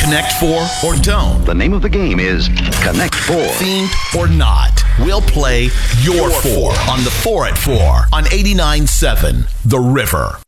Connect 4 or don't. The name of the game is Connect 4. Themed or not, we'll play your 4 on the 4 at 4 on 89.7 The River.